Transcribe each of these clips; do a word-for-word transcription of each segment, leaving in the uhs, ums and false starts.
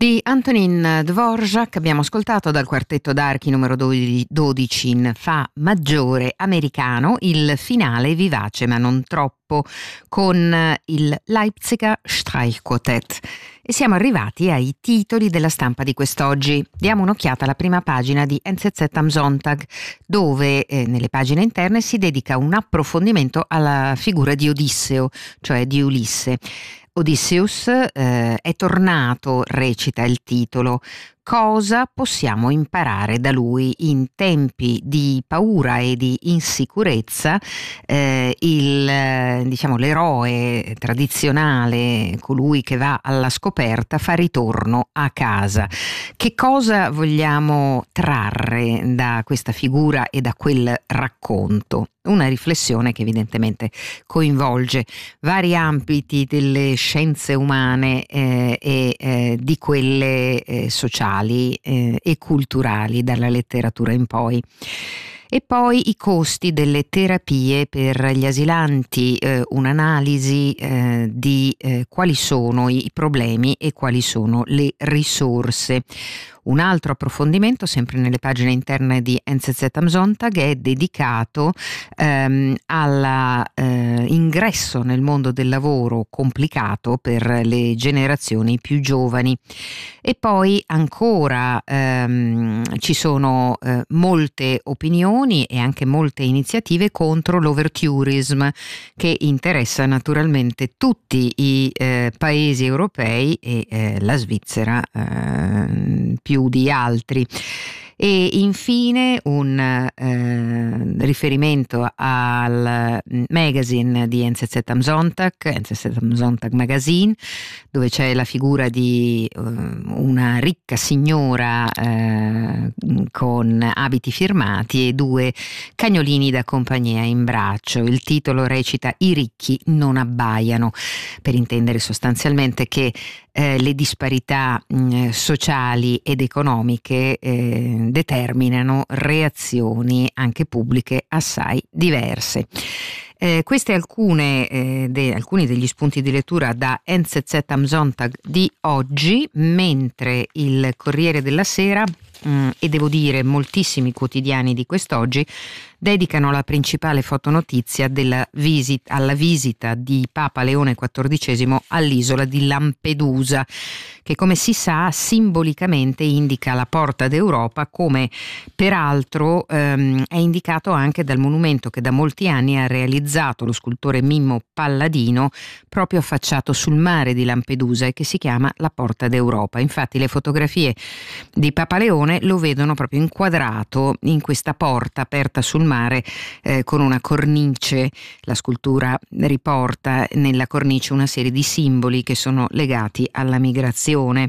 Di Antonin Dvorak abbiamo ascoltato dal quartetto d'archi numero dodici in Fa maggiore americano il finale vivace ma non troppo con il Leipziger Streichquartett. E siamo arrivati ai titoli della stampa di quest'oggi. Diamo un'occhiata alla prima pagina di N Z Z am Sonntag, dove eh, nelle pagine interne si dedica un approfondimento alla figura di Odisseo, cioè di Ulisse. Odysseus eh, è tornato, recita il titolo. Cosa possiamo imparare da lui in tempi di paura e di insicurezza? Eh, il, diciamo, l'eroe tradizionale, colui che va alla scoperta, fa ritorno a casa. Che cosa vogliamo trarre da questa figura e da quel racconto? Una riflessione che evidentemente coinvolge vari ambiti delle scienze umane eh, e eh, di quelle eh, sociali eh, e culturali, dalla letteratura in poi. E poi i costi delle terapie per gli asilanti, eh, un'analisi eh, di eh, quali sono i problemi e quali sono le risorse. Un altro approfondimento, sempre nelle pagine interne di N Z Z am Sonntag, è dedicato ehm, all'ingresso eh, nel mondo del lavoro complicato per le generazioni più giovani. E poi ancora ehm, ci sono eh, molte opinioni e anche molte iniziative contro l'overtourism, che interessa naturalmente tutti i eh, paesi europei e eh, la Svizzera eh, più di altri. E infine un eh, riferimento al magazine di N Z Z am Sonntag, N Z Z am Sonntag Magazine, dove c'è la figura di uh, una ricca signora uh, con abiti firmati e due cagnolini da compagnia in braccio. Il titolo recita "I ricchi non abbaiano", per intendere sostanzialmente che eh, le disparità mh, sociali ed economiche eh, determinano reazioni anche pubbliche assai diverse. Eh, queste alcune, eh, de, alcuni degli spunti di lettura da N Z Z am Sonntag di oggi, mentre il Corriere della Sera mh, e devo dire moltissimi quotidiani di quest'oggi dedicano la principale fotonotizia della visita, alla visita di Papa Leone quattordicesimo all'isola di Lampedusa, che come si sa simbolicamente indica la porta d'Europa, come peraltro ehm, è indicato anche dal monumento che da molti anni ha realizzato lo scultore Mimmo Palladino proprio affacciato sul mare di Lampedusa e che si chiama la Porta d'Europa. Infatti le fotografie di Papa Leone lo vedono proprio inquadrato in questa porta aperta sul mare eh, con una cornice. La scultura riporta nella cornice una serie di simboli che sono legati alla migrazione.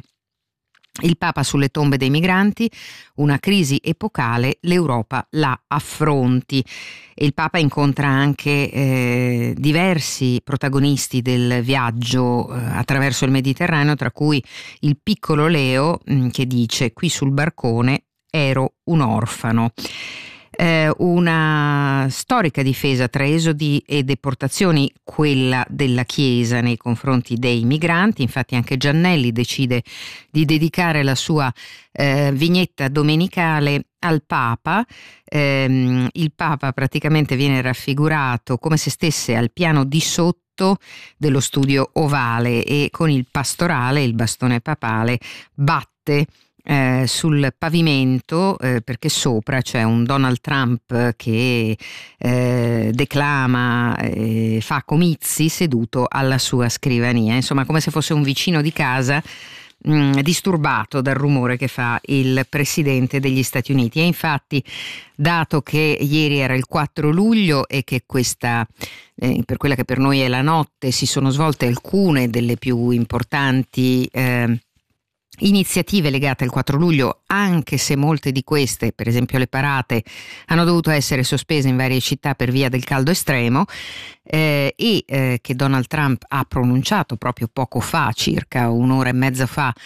Il Papa sulle tombe dei migranti, una crisi epocale, l'Europa la affronti. E il Papa incontra anche eh, diversi protagonisti del viaggio eh, attraverso il Mediterraneo, tra cui il piccolo Leo mh, che dice: "Qui sul barcone ero un orfano". Eh, una storica difesa tra esodi e deportazioni, quella della Chiesa nei confronti dei migranti. Infatti anche Giannelli decide di dedicare la sua eh, vignetta domenicale al Papa. Eh, il Papa praticamente viene raffigurato come se stesse al piano di sotto dello studio ovale e con il pastorale, il bastone papale, batte Eh, sul pavimento eh, perché sopra c'è un Donald Trump che eh, declama, eh, fa comizi seduto alla sua scrivania, insomma come se fosse un vicino di casa mh, disturbato dal rumore che fa il presidente degli Stati Uniti. E infatti, dato che ieri era il quattro luglio e che questa eh, per quella che per noi è la notte si sono svolte alcune delle più importanti eh, iniziative legate al quattro luglio, anche se molte di queste, per esempio le parate, hanno dovuto essere sospese in varie città per via del caldo estremo, eh, e eh, che Donald Trump ha pronunciato proprio poco fa, circa un'ora e mezza fa,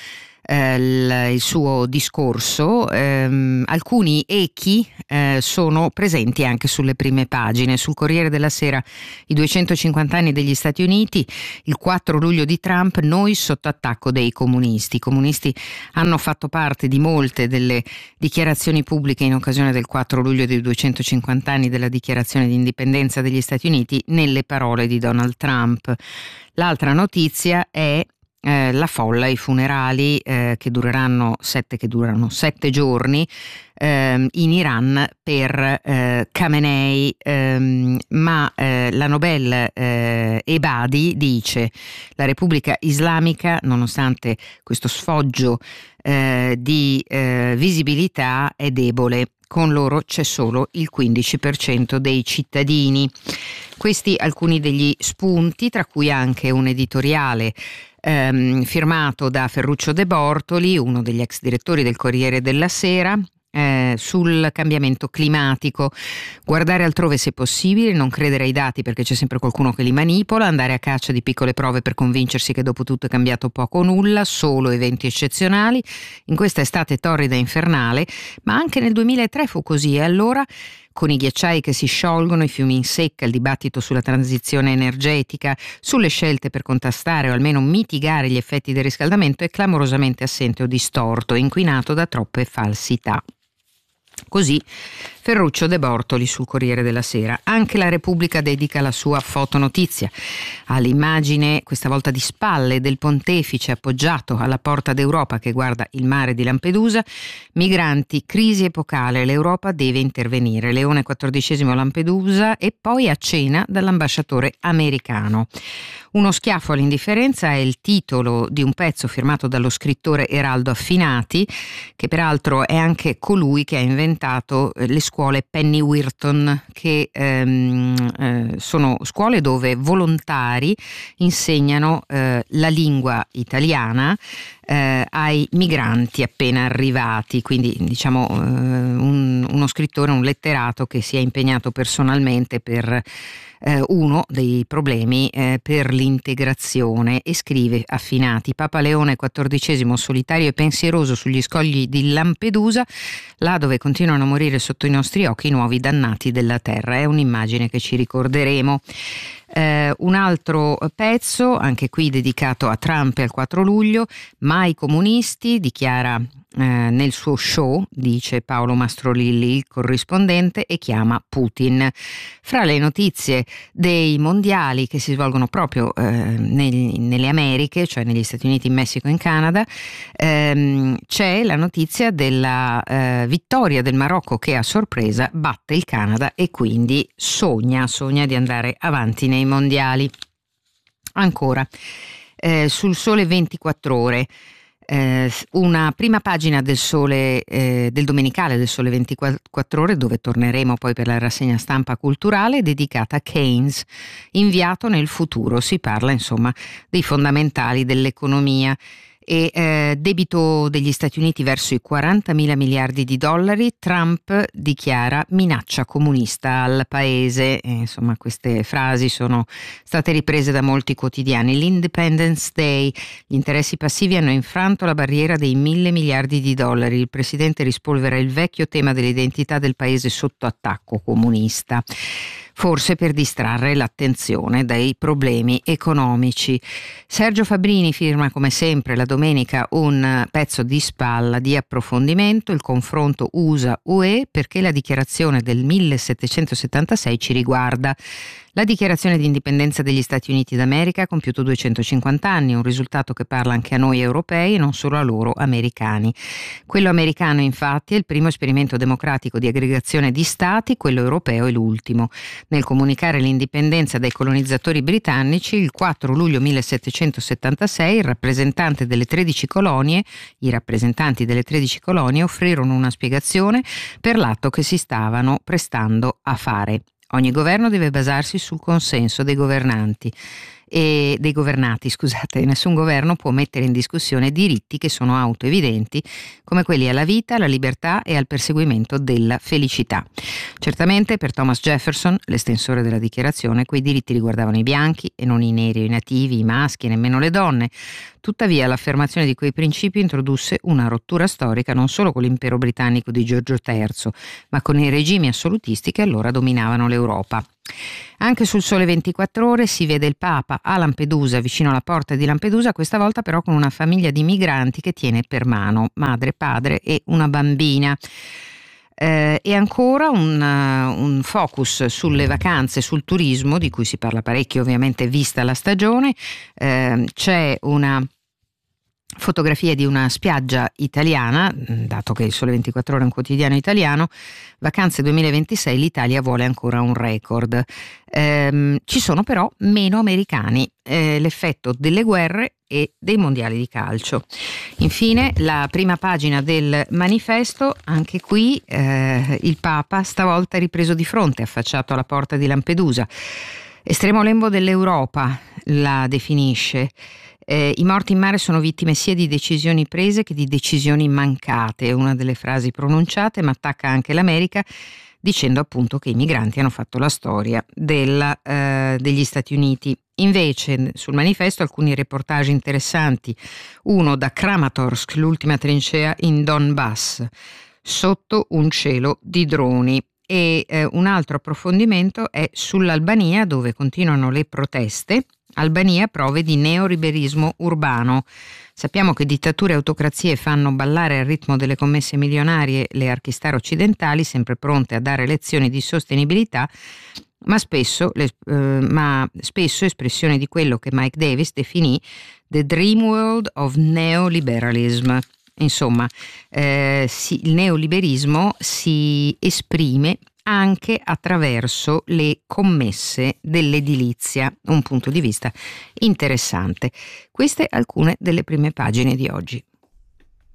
eh, il, il suo discorso. Ehm, alcuni echi eh, sono presenti anche sulle prime pagine. Sul Corriere della Sera, i duecentocinquanta anni degli Stati Uniti, il quattro luglio di Trump, noi sotto attacco dei comunisti. I comunisti hanno fatto parte di molte delle dichiarazioni pubbliche in occasione del quattro luglio dei duecentocinquanta anni della dichiarazione di indipendenza degli Stati Uniti nelle parole di Donald Trump. L'altra notizia è eh, la folla, i funerali eh, che dureranno sette, che durano sette giorni eh, in Iran per eh, Khamenei, ehm, ma eh, la Nobel eh, Ebadi dice: la Repubblica Islamica, nonostante questo sfoggio eh, di eh, visibilità, è debole. Con loro c'è solo il quindici per cento dei cittadini. Questi alcuni degli spunti, tra cui anche un editoriale ehm, firmato da Ferruccio De Bortoli, uno degli ex direttori del Corriere della Sera, eh, sul cambiamento climatico. Guardare altrove se possibile, non credere ai dati perché c'è sempre qualcuno che li manipola, andare a caccia di piccole prove per convincersi che dopo tutto è cambiato poco o nulla, solo eventi eccezionali. In questa estate torrida e infernale, ma anche nel duemilatré fu così, e allora, con i ghiacciai che si sciolgono, i fiumi in secca, il dibattito sulla transizione energetica, sulle scelte per contrastare o almeno mitigare gli effetti del riscaldamento, è clamorosamente assente o distorto, inquinato da troppe falsità. Così Ferruccio De Bortoli sul Corriere della Sera. Anche la Repubblica dedica la sua fotonotizia all'immagine, questa volta di spalle, del pontefice appoggiato alla porta d'Europa che guarda il mare di Lampedusa. Migranti, crisi epocale, l'Europa deve intervenire. Leone quattordicesimo a Lampedusa e poi a cena dall'ambasciatore americano. Uno schiaffo all'indifferenza è il titolo di un pezzo firmato dallo scrittore Eraldo Affinati, che peraltro è anche colui che ha inventato le scuole Penny-Wharton, che ehm, eh, sono scuole dove volontari insegnano eh, la lingua italiana eh, ai migranti appena arrivati, quindi diciamo eh, un, uno scrittore, un letterato che si è impegnato personalmente per eh, uno dei problemi eh, per l'integrazione, e scrive Affinati: Papa Leone quattordicesimo solitario e pensieroso sugli scogli di Lampedusa, là dove continuano a morire sotto i nostri occhi i nuovi dannati della terra. È un'immagine che ci ricorderemo. Eh, un altro pezzo, anche qui dedicato a Trump e al quattro luglio, mai comunisti, dichiara eh, nel suo show, dice Paolo Mastrolilli, il corrispondente, e chiama Putin. Fra le notizie dei mondiali che si svolgono proprio eh, nel, nelle Americhe, cioè negli Stati Uniti, in Messico e in Canada, ehm, c'è la notizia della eh, vittoria del Marocco, che a sorpresa batte il Canada e quindi sogna, sogna di andare avanti nei mondiali. Ancora eh, sul Sole ventiquattro Ore, eh, una prima pagina del Sole eh, del domenicale del Sole ventiquattro Ore, dove torneremo poi per la rassegna stampa culturale, dedicata a Keynes, inviato nel futuro. Si parla insomma dei fondamentali dell'economia. E eh, debito degli Stati Uniti verso i quarantamila miliardi di dollari, Trump dichiara minaccia comunista al paese. E, insomma, queste frasi sono state riprese da molti quotidiani. L'Independence Day: gli interessi passivi hanno infranto la barriera dei mille miliardi di dollari, il presidente rispolvera il vecchio tema dell'identità del paese sotto attacco comunista, forse per distrarre l'attenzione dai problemi economici. Sergio Fabrini firma come sempre la domenica un pezzo di spalla di approfondimento, il confronto U S A-U E, perché la dichiarazione del millesettecentosettantasei ci riguarda. La dichiarazione di indipendenza degli Stati Uniti d'America ha compiuto duecentocinquanta anni, un risultato che parla anche a noi europei e non solo a loro americani. Quello americano, infatti, è il primo esperimento democratico di aggregazione di stati, quello europeo è l'ultimo. Nel comunicare l'indipendenza dai colonizzatori britannici, il quattro luglio millesettecentosettantasei, il rappresentante delle tredici colonie, i rappresentanti delle tredici colonie offrirono una spiegazione per l'atto che si stavano prestando a fare. Ogni governo deve basarsi sul consenso dei governanti e dei governati, scusate, nessun governo può mettere in discussione diritti che sono autoevidenti, come quelli alla vita, alla libertà e al perseguimento della felicità. Certamente per Thomas Jefferson, l'estensore della dichiarazione, quei diritti riguardavano i bianchi e non i neri o i nativi, i maschi e nemmeno le donne. Tuttavia l'affermazione di quei principi introdusse una rottura storica non solo con l'impero britannico di Giorgio terzo, ma con i regimi assolutisti che allora dominavano l'Europa. Anche sul Sole ventiquattro Ore si vede il Papa a Lampedusa, vicino alla porta di Lampedusa, questa volta però con una famiglia di migranti che tiene per mano madre, padre e una bambina. Eh, e ancora un, uh, un focus sulle vacanze, sul turismo, di cui si parla parecchio ovviamente vista la stagione. Eh, c'è una fotografie di una spiaggia italiana, dato che il Sole ventiquattro Ore è un quotidiano italiano. Vacanze duemilaventisei, l'Italia vuole ancora un record. Ehm, ci sono però meno americani, eh, l'effetto delle guerre e dei mondiali di calcio. Infine la prima pagina del Manifesto, anche qui eh, il Papa stavolta ripreso di fronte, affacciato alla porta di Lampedusa. Estremo lembo dell'Europa la definisce. Eh, I morti in mare sono vittime sia di decisioni prese che di decisioni mancate, è una delle frasi pronunciate, ma attacca anche l'America dicendo appunto che i migranti hanno fatto la storia della, eh, degli Stati Uniti. Invece sul Manifesto alcuni reportage interessanti, uno da Kramatorsk, l'ultima trincea in Donbass, sotto un cielo di droni. E eh, un altro approfondimento è sull'Albania, dove continuano le proteste. Albania, prove di neoliberismo urbano. Sappiamo che dittature e autocrazie fanno ballare al ritmo delle commesse milionarie le archistar occidentali, sempre pronte a dare lezioni di sostenibilità, ma spesso, le, eh, ma spesso espressione di quello che Mike Davis definì the dream world of neoliberalism. Insomma, eh, si, il neoliberismo si esprime anche attraverso le commesse dell'edilizia, un punto di vista interessante. Queste alcune delle prime pagine di oggi.